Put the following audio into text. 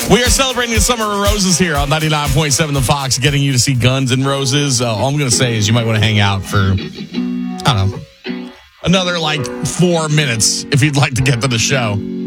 We are celebrating the Summer of Roses here on 99.7 The Fox, getting you to see Guns N' Roses. All I'm going to say is you might want to hang out for, I don't know, another 4 minutes if you'd like to get to the show.